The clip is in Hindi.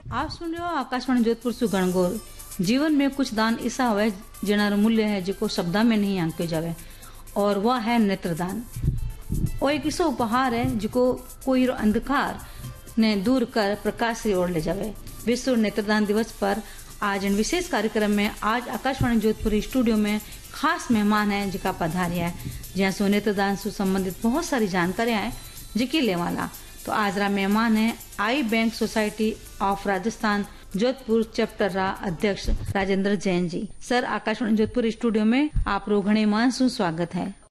आप सुन रहे हो आकाशवाणी जोधपुर से गणगौर। जीवन में कुछ दान ऐसा हुआ जिनार मूल्य है जिको शब्दा में नहीं आंके जावे, और वह है नेत्रदान। वो एक ऐसा उपहार है जिको कोई अंधकार ने दूर कर प्रकाश की ओर ले जावे। विश्व नेत्रदान दिवस पर आज इन विशेष कार्यक्रम में आज आकाशवाणी जोधपुर स्टूडियो में खास मेहमान है जिका पधारिया है, जहाँ से नेत्रदान से संबंधित बहुत सारी जानकारियां है जिकी लेवाला। तो आज रा मेहमान है आई bank society of Rajasthan Jodhpur chapter रा अध्यक्ष राजेंद्र जैन जी। सर, आकाशवाणी जोधपुर स्टूडियो में आप रो घणे मान स्वागत है।